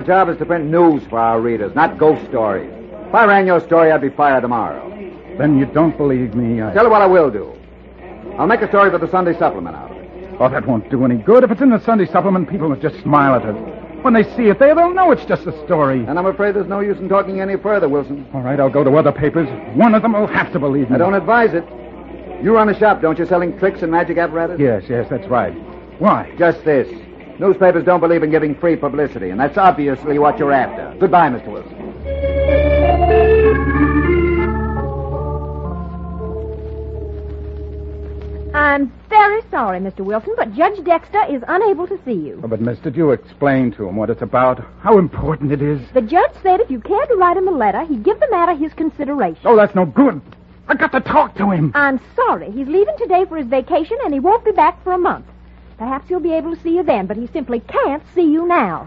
My job is to print news for our readers, not ghost stories. If I ran your story, I'd be fired tomorrow. Then you don't believe me. Tell you what I will do. I'll make a story for the Sunday supplement out of it. Oh, that won't do any good. If it's in the Sunday supplement, people will just smile at it. When they see it there, they'll know it's just a story. And I'm afraid there's no use in talking any further, Wilson. All right, I'll go to other papers. One of them will have to believe me. I don't advise it. You run a shop, don't you, selling tricks and magic apparatus? Yes, that's right. Why? Just this. Newspapers don't believe in giving free publicity, and that's obviously what you're after. Goodbye, Mr. Wilson. I'm very sorry, Mr. Wilson, but Judge Dexter is unable to see you. Oh, but, miss, did you explain to him what it's about? How important it is? The judge said if you cared to write him a letter, he'd give the matter his consideration. Oh, that's no good. I got to talk to him. I'm sorry. He's leaving today for his vacation, and he won't be back for a month. Perhaps he'll be able to see you then, but he simply can't see you now.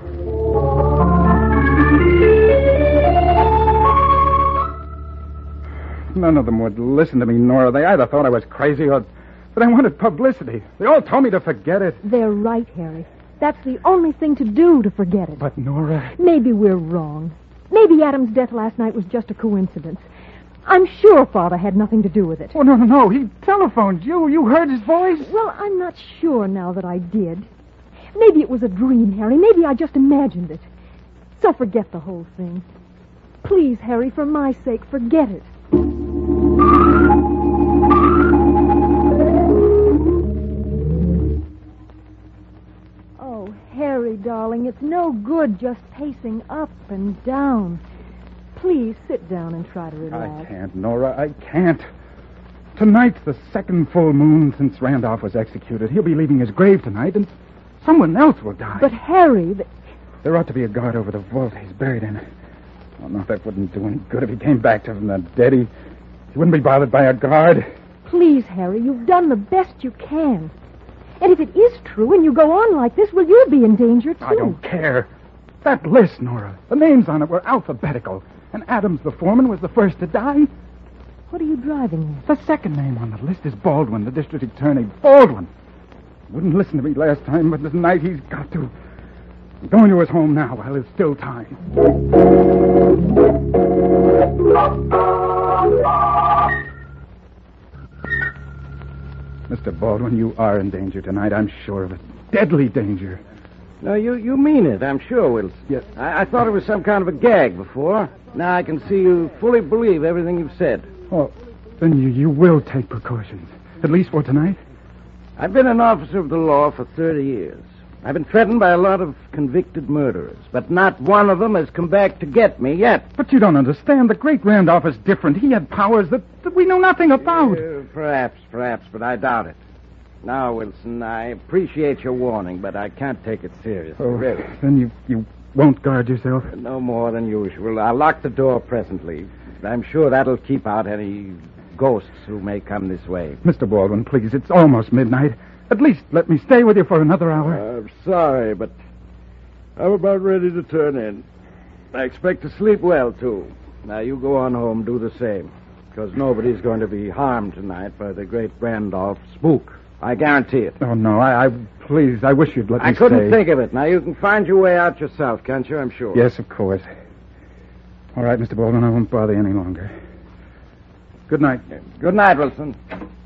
None of them would listen to me, Nora. They either thought I was crazy or... But I wanted publicity. They all told me to forget it. They're right, Harry. That's the only thing to do to forget it. But, Nora... Maybe we're wrong. Maybe Adam's death last night was just a coincidence. I'm sure Father had nothing to do with it. Oh, no. He telephoned you. You heard his voice? Well, I'm not sure now that I did. Maybe it was a dream, Harry. Maybe I just imagined it. So forget the whole thing. Please, Harry, for my sake, forget it. Oh, Harry, darling, it's no good just pacing up and down. Please sit down and try to relax. I can't, Nora. I can't. Tonight's the second full moon since Randolph was executed. He'll be leaving his grave tonight, and someone else will die. But, Harry... There ought to be a guard over the vault he's buried in. Oh, no, that wouldn't do any good if he came back from the dead. He wouldn't be bothered by a guard. Please, Harry, you've done the best you can. And if it is true and you go on like this, well, you'll be in danger, too. I don't care. That list, Nora, the names on it were alphabetical. And Adams, the foreman, was the first to die. What are you driving at? The second name on the list is Baldwin, the district attorney. Baldwin. Wouldn't listen to me last time, but tonight he's got to. I'm going to his home now while there's still time. Mr. Baldwin, you are in danger tonight. I'm sure of it. Deadly danger. No, you mean it, I'm sure, Wilson. Yes. I thought it was some kind of a gag before. Now I can see you fully believe everything you've said. Oh, then you will take precautions, at least for tonight? I've been an officer of the law for 30 years. I've been threatened by a lot of convicted murderers, but not one of them has come back to get me yet. But you don't understand. The great Randolph is different. He had powers that we know nothing about. Perhaps, but I doubt it. Now, Wilson, I appreciate your warning, but I can't take it seriously, really. Then you won't guard yourself? No more than usual. I'll lock the door presently. I'm sure that'll keep out any ghosts who may come this way. Mr. Baldwin, please, it's almost midnight. At least let me stay with you for another hour. I'm sorry, but I'm about ready to turn in. I expect to sleep well, too. Now, you go on home, do the same, because nobody's going to be harmed tonight by the great Randolph spook. I guarantee it. Oh, no, please, I wish you'd let me I couldn't stay. think of it. Now, you can find your way out yourself, can't you? I'm sure. Yes, of course. All right, Mr. Baldwin, I won't bother you any longer. Good night. Good night, Wilson.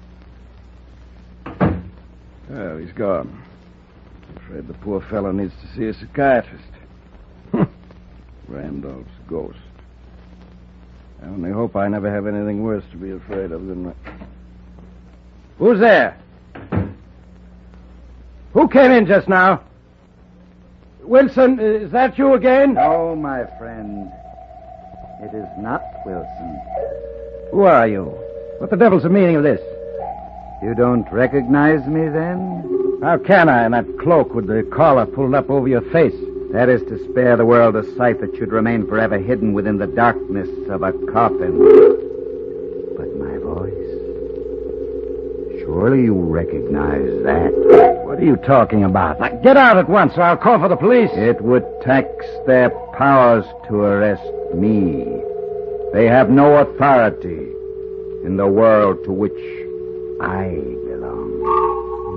Well, he's gone. I'm afraid the poor fellow needs to see a psychiatrist. Randolph's ghost. I only hope I never have anything worse to be afraid of than... Who's there? Who came in just now? Wilson, is that you again? No, my friend. It is not Wilson. Who are you? What the devil's the meaning of this? You don't recognize me, then? How can I in that cloak with the collar pulled up over your face? That is to spare the world a sight that should remain forever hidden within the darkness of a coffin. But my voice... Surely you recognize that. What are you talking about? Now, get out at once or I'll call for the police. It would tax their powers to arrest me. They have no authority in the world to which I belong.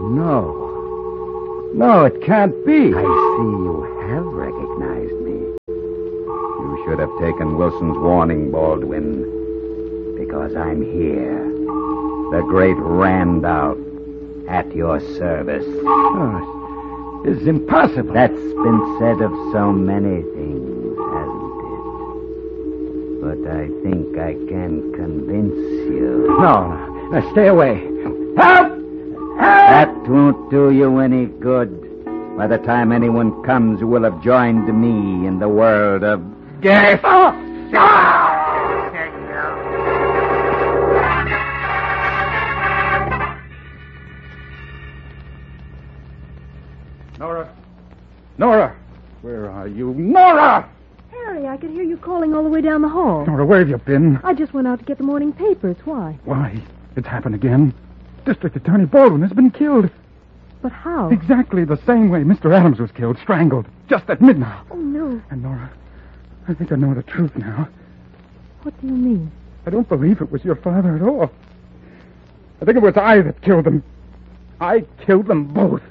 No, it can't be. I see you have recognized me. should have taken Wilson's warning, Baldwin. Because I'm here. The great Randolph. At your service. Oh, it's impossible. That's been said of so many things, hasn't it? But I think I can convince you. No. Stay away. Help! That won't do you any good. By the time anyone comes, you will have joined me in the world of death. Nora! Where are you? Nora! Harry, I could hear you calling all the way down the hall. Nora, where have you been? I just went out to get the morning papers. Why? Why? It's happened again. District Attorney Baldwin has been killed. But how? Exactly the same way Mr. Adams was killed, strangled, just at midnight. Oh, no. And Nora, I think I know the truth now. What do you mean? I don't believe it was your father at all. I think it was I that killed them. I killed them both.